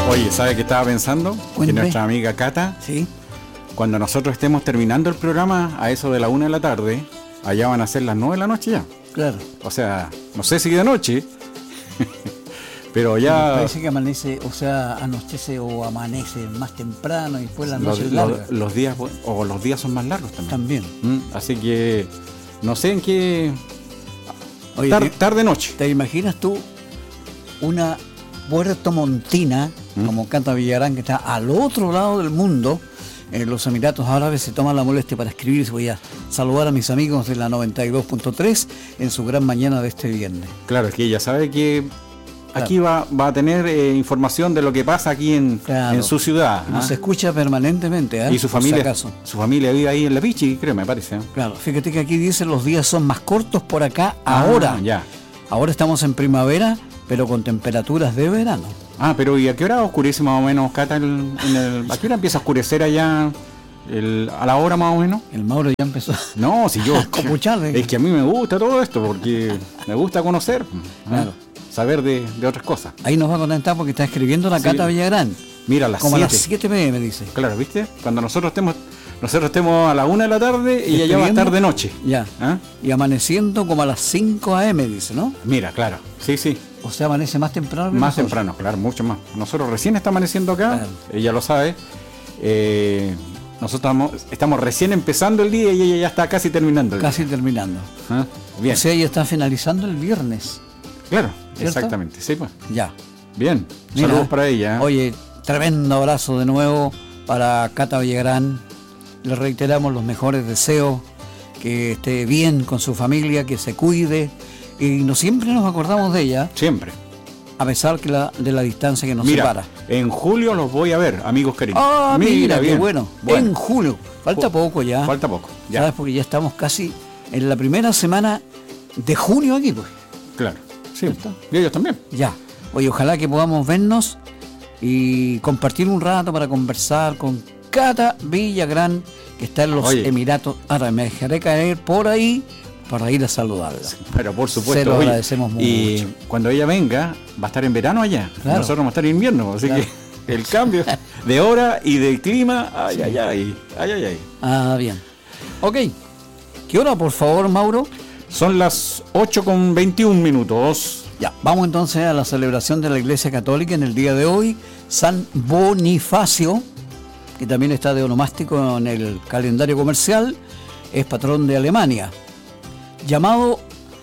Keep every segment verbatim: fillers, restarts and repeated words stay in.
Oye, ¿sabe qué estaba pensando? Cuente. Que nuestra amiga Cata, Sí. cuando nosotros estemos terminando el programa a eso de la una de la tarde, allá van a ser las nueve de la noche ya. Claro. O sea, no sé si de noche, pero ya Parece que amanece, o sea, anochece o amanece más temprano y después la los, noche es los- larga. los días o los días son más largos también. También. Mm, Así que no sé en qué Oye, tar- te, tarde noche. ¿te imaginas tú una Puerto Montina, ¿Mm? como Cata Villarán, que está al otro lado del mundo, en los Emiratos Árabes, se toman la molestia para escribir? Voy a saludar a mis amigos de la noventa y dos punto tres en su gran mañana de este viernes. Claro, es que ella sabe que aquí va, va a tener eh, información de lo que pasa aquí en, Claro. en su ciudad. Nos ¿ah? escucha permanentemente, ¿eh? Y su Por si familia, acaso. su familia vive ahí en La Pichi, creo, me parece. ¿eh? Claro, fíjate que aquí dice los días son más cortos por acá Ah, ahora. ya. Ahora estamos en primavera, pero con temperaturas de verano. Ah, pero ¿y a qué hora oscurece más o menos, Cata? el- en el- ¿A qué hora empieza a oscurecer allá el- a la hora más o menos? El Mauro ya empezó. No, si yo... Copuchale. Es que a mí me gusta todo esto porque me gusta conocer, ¿ah? Claro. Saber de, de otras cosas. Ahí nos va a conectar porque está escribiendo la Sí. Cata Villagrán. Mira, a las Como a las siete. siete pe eme, dice. Claro, ¿viste? Cuando nosotros estemos nosotros estemos a la una de la tarde y ella ya va a Escribiendo. estar de noche. Ya. ¿Ah? Y amaneciendo como a las cinco a eme, dice, ¿no? Mira, claro. Sí, sí. O sea, amanece más temprano. que Más nosotros. temprano, claro, mucho más. Nosotros recién está amaneciendo acá, Claro. ella lo sabe. Eh, nosotros estamos, estamos recién empezando el día y ella ya está casi terminando el Casi día. terminando. ¿Ah? Bien, O sea, ya está finalizando el viernes. claro, ¿cierto? exactamente. Sí, pues. Ya. Bien, Mira, saludos para ella. ¿eh? Oye, tremendo abrazo de nuevo para Cata Villagrán. Le reiteramos los mejores deseos, que esté bien con su familia, que se cuide. Y no siempre nos acordamos de ella, Siempre. a pesar que la, de la distancia que nos Mira, separa. en julio los voy a ver, amigos queridos. Ah, mira, qué bien. bueno. En julio. Falta Po- poco ya. Falta poco. Ya, ¿Sabes? Porque ya estamos casi en la primera semana de junio aquí, pues. claro. Sí. ¿Cierto? Y ellos también. Ya. Oye, ojalá que podamos vernos y compartir un rato para conversar con Cata Villagrán, que está en los Oye. Emiratos Árabes. Me dejaré caer por ahí para ir a saludarla. Pero por supuesto. Se lo oye, agradecemos y mucho. cuando ella venga, va a estar en verano allá. Claro. Nosotros vamos a estar en invierno. Así Claro. que el cambio de hora y de clima, ay, ay, ay, ay, ay, ay. Ah, bien. Ok. ¿Qué hora, por favor, Mauro? Son las ocho con veintiún minutos. Ya, vamos entonces a la celebración de la Iglesia Católica en el día de hoy. San Bonifacio, que también está de onomástico en el calendario comercial, es patrón de Alemania. Llamado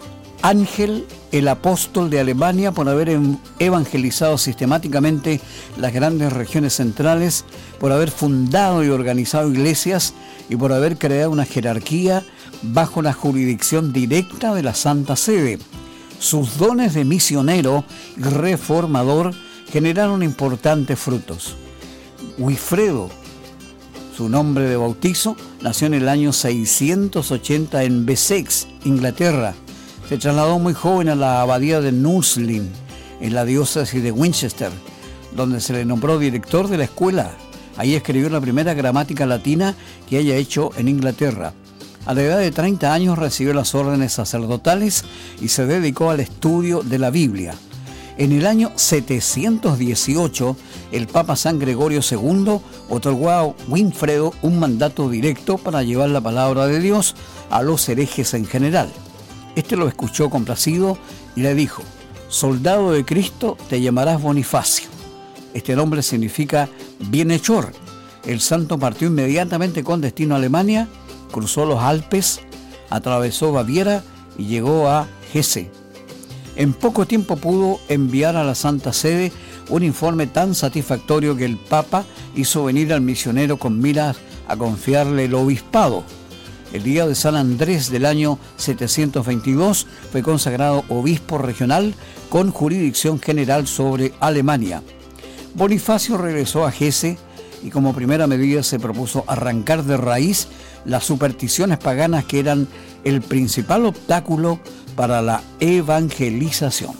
Ángel el apóstol de Alemania por haber em- evangelizado sistemáticamente las grandes regiones centrales, por haber fundado y organizado iglesias y por haber creado una jerarquía bajo la jurisdicción directa de la Santa Sede. Sus dones de misionero y reformador generaron importantes frutos. Wifredo, su nombre de bautizo, nació en el año seiscientos ochenta en Wessex, Inglaterra. Se trasladó muy joven a la abadía de Nuslin, en la diócesis de Winchester, donde se le nombró director de la escuela. Ahí escribió la primera gramática latina que haya hecho en Inglaterra. A la edad de treinta años recibió las órdenes sacerdotales y se dedicó al estudio de la Biblia. En el año setecientos dieciocho, el Papa San Gregorio segundo otorgó a Winfredo un mandato directo para llevar la palabra de Dios a los herejes en general. Este lo escuchó complacido y le dijo: soldado de Cristo, te llamarás Bonifacio. Este nombre significa bienhechor. El santo partió inmediatamente con destino a Alemania, cruzó los Alpes, atravesó Baviera y llegó a Hesse. En poco tiempo pudo enviar a la Santa Sede un informe tan satisfactorio que el Papa hizo venir al misionero con miras a confiarle el obispado. El día de San Andrés del año setecientos veintidós fue consagrado obispo regional con jurisdicción general sobre Alemania. Bonifacio regresó a Hesse y como primera medida se propuso arrancar de raíz las supersticiones paganas que eran el principal obstáculo para la evangelización.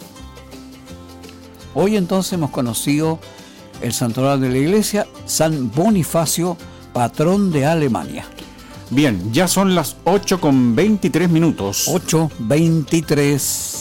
Hoy entonces hemos conocido el santoral de la iglesia, San Bonifacio, patrón de Alemania. Bien, ya son las ocho con veintitrés minutos. ocho veintitrés.